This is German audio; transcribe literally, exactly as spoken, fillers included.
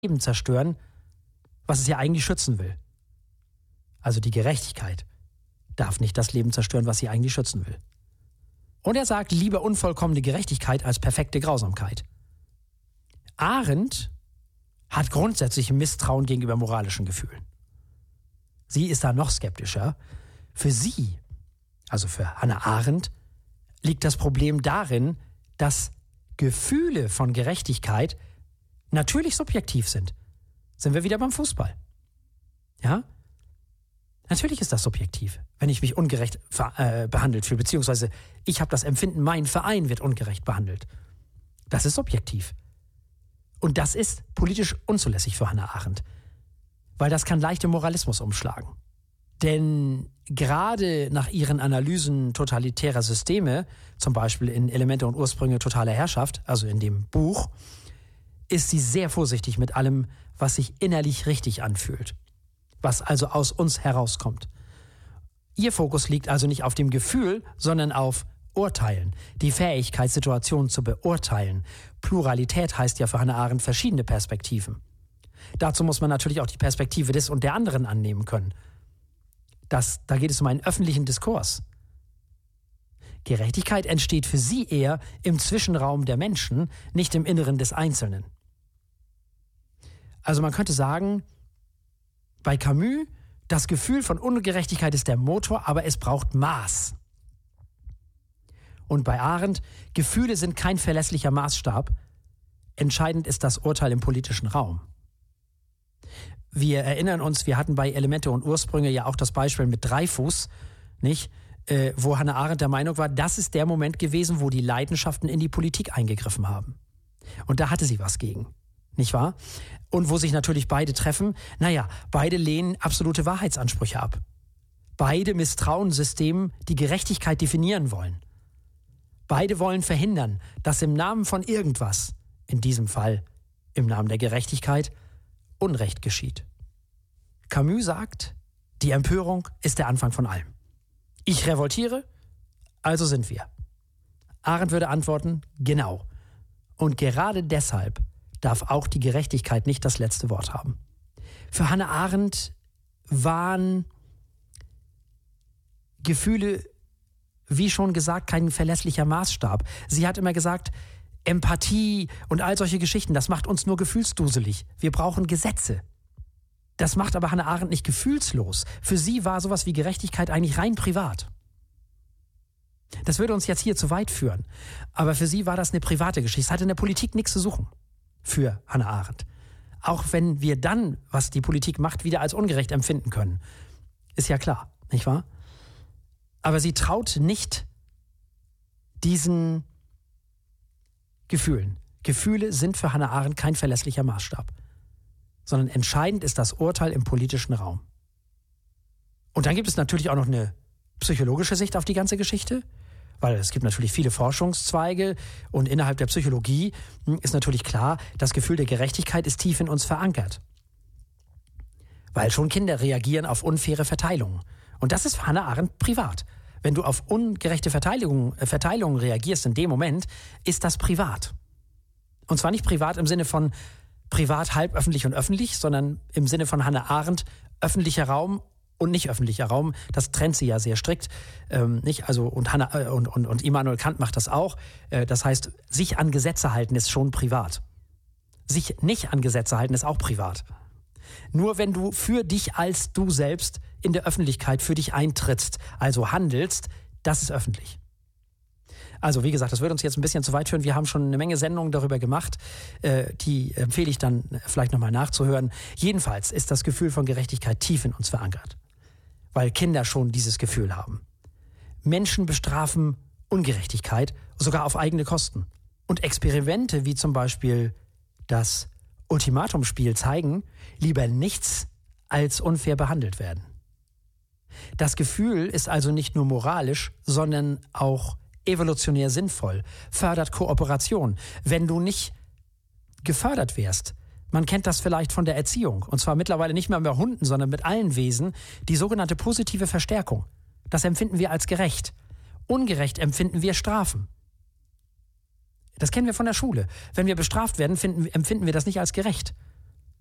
Leben zerstören, was es ja eigentlich schützen will. Also die Gerechtigkeit darf nicht das Leben zerstören, was sie eigentlich schützen will. Und er sagt, lieber unvollkommene Gerechtigkeit als perfekte Grausamkeit. Arendt hat grundsätzlich ein Misstrauen gegenüber moralischen Gefühlen. Sie ist da noch skeptischer. Für sie, also für Hannah Arendt, liegt das Problem darin, dass Gefühle von Gerechtigkeit natürlich subjektiv sind. Sind wir wieder beim Fußball. Ja? Natürlich ist das subjektiv, wenn ich mich ungerecht äh, behandelt fühle, beziehungsweise ich habe das Empfinden, mein Verein wird ungerecht behandelt. Das ist subjektiv. Und das ist politisch unzulässig für Hannah Arendt, weil das kann leicht im Moralismus umschlagen. Denn gerade nach ihren Analysen totalitärer Systeme, zum Beispiel in Elemente und Ursprünge totaler Herrschaft, also in dem Buch, ist sie sehr vorsichtig mit allem, was sich innerlich richtig anfühlt, was also aus uns herauskommt. Ihr Fokus liegt also nicht auf dem Gefühl, sondern auf Urteilen, die Fähigkeit, Situationen zu beurteilen. Pluralität heißt ja für Hannah Arendt verschiedene Perspektiven. Dazu muss man natürlich auch die Perspektive des und der anderen annehmen können. Das, da geht es um einen öffentlichen Diskurs. Gerechtigkeit entsteht für sie eher im Zwischenraum der Menschen, nicht im Inneren des Einzelnen. Also man könnte sagen, bei Camus, das Gefühl von Ungerechtigkeit ist der Motor, aber es braucht Maß. Und bei Arendt, Gefühle sind kein verlässlicher Maßstab. Entscheidend ist das Urteil im politischen Raum. Wir erinnern uns, wir hatten bei Elemente und Ursprünge ja auch das Beispiel mit Dreyfus, nicht? Äh, wo Hannah Arendt der Meinung war, das ist der Moment gewesen, wo die Leidenschaften in die Politik eingegriffen haben. Und da hatte sie was gegen, nicht wahr? Und wo sich natürlich beide treffen, naja, beide lehnen absolute Wahrheitsansprüche ab. Beide misstrauen Systemen, die Gerechtigkeit definieren wollen. Beide wollen verhindern, dass im Namen von irgendwas, in diesem Fall im Namen der Gerechtigkeit, Unrecht geschieht. Camus sagt, die Empörung ist der Anfang von allem. Ich revoltiere, also sind wir. Arendt würde antworten, genau. Und gerade deshalb darf auch die Gerechtigkeit nicht das letzte Wort haben. Für Hannah Arendt waren Gefühle, wie schon gesagt, kein verlässlicher Maßstab. Sie hat immer gesagt, Empathie und all solche Geschichten, das macht uns nur gefühlsduselig. Wir brauchen Gesetze. Das macht aber Hannah Arendt nicht gefühlslos. Für sie war sowas wie Gerechtigkeit eigentlich rein privat. Das würde uns jetzt hier zu weit führen. Aber für sie war das eine private Geschichte. Es hatte in der Politik nichts zu suchen für Hannah Arendt. Auch wenn wir dann, was die Politik macht, wieder als ungerecht empfinden können. Ist ja klar, nicht wahr? Aber sie traut nicht diesen Gefühlen. Gefühle sind für Hannah Arendt kein verlässlicher Maßstab, sondern entscheidend ist das Urteil im politischen Raum. Und dann gibt es natürlich auch noch eine psychologische Sicht auf die ganze Geschichte, weil es gibt natürlich viele Forschungszweige und innerhalb der Psychologie ist natürlich klar, das Gefühl der Gerechtigkeit ist tief in uns verankert. Weil schon Kinder reagieren auf unfaire Verteilungen. Und das ist für Hannah Arendt privat. Wenn du auf ungerechte Verteilungen, äh, Verteilungen reagierst in dem Moment, ist das privat. Und zwar nicht privat im Sinne von privat, halb öffentlich und öffentlich, sondern im Sinne von Hannah Arendt, öffentlicher Raum und nicht öffentlicher Raum. Das trennt sie ja sehr strikt. Ähm, nicht? Also, und, Hannah, äh, und, und, und Immanuel Kant macht das auch. Äh, das heißt, sich an Gesetze halten ist schon privat. Sich nicht an Gesetze halten ist auch privat. Nur wenn du für dich als du selbst in der Öffentlichkeit für dich eintrittst, also handelst, das ist öffentlich. Also wie gesagt, das würde uns jetzt ein bisschen zu weit führen. Wir haben schon eine Menge Sendungen darüber gemacht. Äh, die empfehle ich dann vielleicht nochmal nachzuhören. Jedenfalls ist das Gefühl von Gerechtigkeit tief in uns verankert, weil Kinder schon dieses Gefühl haben. Menschen bestrafen Ungerechtigkeit, sogar auf eigene Kosten. Und Experimente wie zum Beispiel das Ultimatumspiel zeigen, lieber nichts als unfair behandelt werden. Das Gefühl ist also nicht nur moralisch, sondern auch evolutionär sinnvoll, fördert Kooperation. Wenn du nicht gefördert wärst, man kennt das vielleicht von der Erziehung, und zwar mittlerweile nicht mehr mit Hunden, sondern mit allen Wesen, die sogenannte positive Verstärkung. Das empfinden wir als gerecht. Ungerecht empfinden wir Strafen. Das kennen wir von der Schule. Wenn wir bestraft werden, finden, empfinden wir das nicht als gerecht,